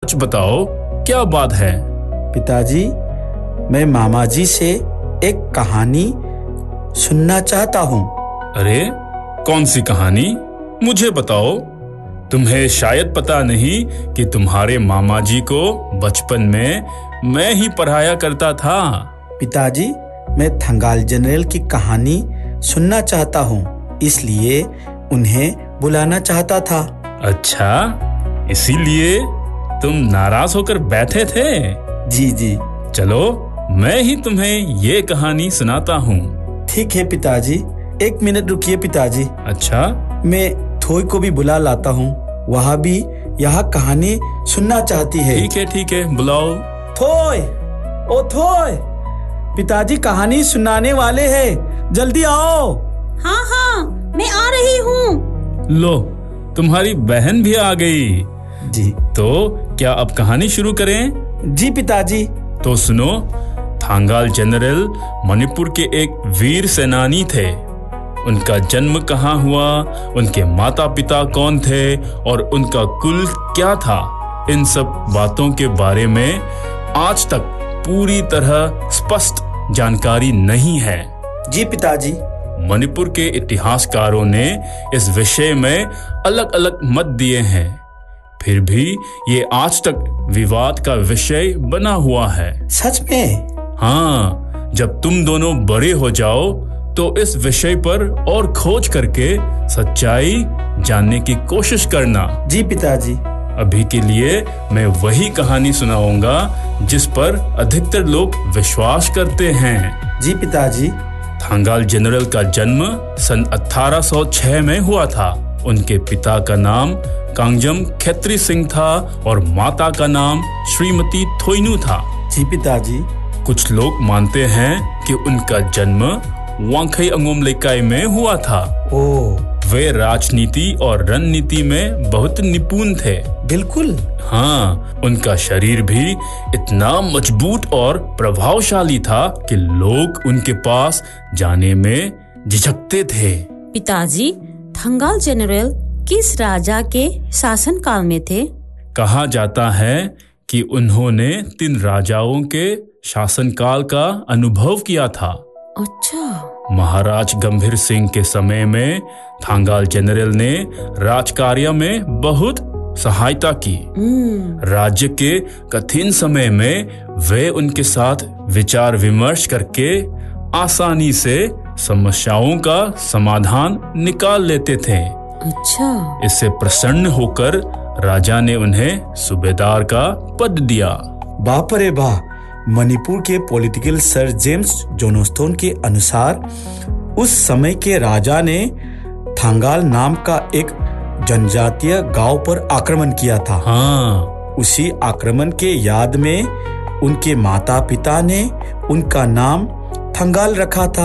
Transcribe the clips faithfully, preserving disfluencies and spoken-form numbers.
कुछ बताओ, क्या बात है? पिताजी, मैं मामा जी से एक कहानी सुनना चाहता हूँ। अरे, कौन सी कहानी? मुझे बताओ। तुम्हें शायद पता नहीं कि तुम्हारे मामा जी को बचपन में मैं ही पढ़ाया करता था। पिताजी, मैं थंगाल जनरल की कहानी सुनना चाहता हूँ, इसलिए उन्हें बुलाना चाहता था। अच्छा, इसीलिए तुम नाराज होकर बैठे थे? जी जी। चलो, मैं ही तुम्हें ये कहानी सुनाता हूँ। ठीक है पिताजी, एक मिनट रुकिए पिताजी। अच्छा? मैं थोई को भी बुला लाता हूँ, वह भी यह कहानी सुनना चाहती है। ठीक है ठीक है, बुलाओ। थोई, ओ थोई, पिताजी कहानी सुनाने वाले हैं, जल्दी आओ। हाँ हाँ, मैं आ रही हूँ। लो, तुम्हारी बहन भी आ गई। जी। तो क्या अब कहानी शुरू करें? जी पिताजी। तो सुनो, थांगाल जनरल मणिपुर के एक वीर सेनानी थे। उनका जन्म कहाँ हुआ, उनके माता पिता कौन थे और उनका कुल क्या था, इन सब बातों के बारे में आज तक पूरी तरह स्पष्ट जानकारी नहीं है। जी पिताजी। मणिपुर के इतिहासकारों ने इस विषय में अलग अलग मत दिए हैं, फिर भी ये आज तक विवाद का विषय बना हुआ है। सच में? हाँ, जब तुम दोनों बड़े हो जाओ तो इस विषय पर और खोज करके सच्चाई जानने की कोशिश करना। जी पिताजी। अभी के लिए मैं वही कहानी सुनाऊंगा जिस पर अधिकतर लोग विश्वास करते हैं। जी पिताजी। थांगाल जनरल का जन्म सन अठारह सौ छह में हुआ था। उनके पिता का नाम कांगजम खेत्री सिंह था और माता का नाम श्रीमती थोइनु था। जी पिताजी। कुछ लोग मानते हैं कि उनका जन्म वांगखई अंगोम लेकाई में हुआ था। ओ। वे राजनीति और रणनीति में बहुत निपुण थे। बिल्कुल। हाँ, उनका शरीर भी इतना मजबूत और प्रभावशाली था कि लोग उनके पास जाने में झिझकते थे। पिताजी, थंगाल जनरल किस राजा के शासन काल में थे? कहा जाता है कि उन्होंने तीन राजाओं के शासनकाल का अनुभव किया था। अच्छा। महाराज गंभीर सिंह के समय में थांगाल जनरल ने राजकार्य में बहुत सहायता की। राज्य के कठिन समय में वे उनके साथ विचार विमर्श करके आसानी से समस्याओं का समाधान निकाल लेते थे। अच्छा। इससे प्रसन्न होकर राजा ने उन्हें सूबेदार का पद दिया। बाप रे बाप। मणिपुर के पॉलिटिकल सर जेम्स जोनोस्टोन के अनुसार उस समय के राजा ने थांगाल नाम का एक जनजातीय गांव पर आक्रमण किया था। हाँ। उसी आक्रमण के याद में उनके माता पिता ने उनका नाम थंगाल रखा था।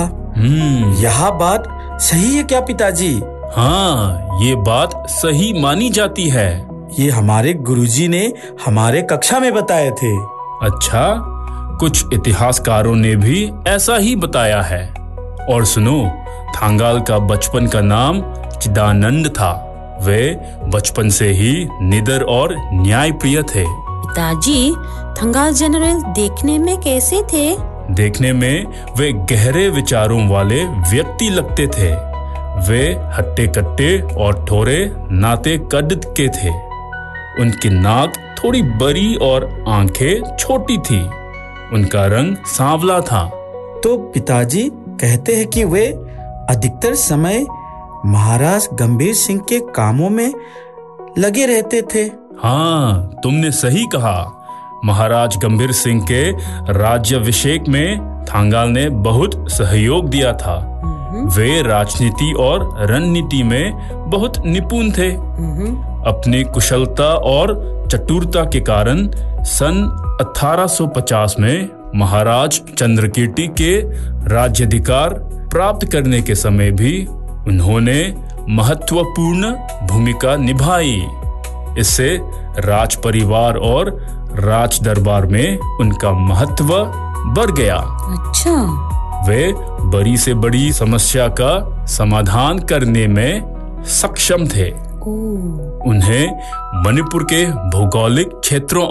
यह बात सही है क्या पिताजी? हाँ, ये बात सही मानी जाती है। ये हमारे गुरुजी ने हमारे कक्षा में बताए थे। अच्छा, कुछ इतिहासकारों ने भी ऐसा ही बताया है। और सुनो, थांगाल का बचपन का नाम चिदानंद था। वे बचपन से ही निडर और न्यायप्रिय थे। पिताजी, थंगाल जनरल देखने में कैसे थे? देखने में वे गहरे विचारों वाले व्यक्ति लगते थे। वे हट्टे कट्टे और ठोरे नाते कद के थे। उनकी नाक थोड़ी बड़ी और आंखें छोटी थी। उनका रंग सांवला था। तो पिताजी कहते हैं कि वे अधिकतर समय महाराज गंभीर सिंह के कामों में लगे रहते थे। हाँ, तुमने सही कहा। महाराज गंभीर सिंह के राज्याभिषेक में थांगाल ने बहुत सहयोग दिया था। वे राजनीति और रणनीति में बहुत निपुण थे। अपनी कुशलता और चतुरता के कारण सन अठारह सौ पचास में महाराज चंद्रकीर्ति के राज्याधिकार प्राप्त करने के समय भी उन्होंने महत्वपूर्ण भूमिका निभाई। इससे राज परिवार और राज दरबार में उनका महत्व बढ़ गया। अच्छा। वे बड़ी से बड़ी समस्या का समाधान करने में सक्षम थे। उन्हें मणिपुर के भौगोलिक क्षेत्रों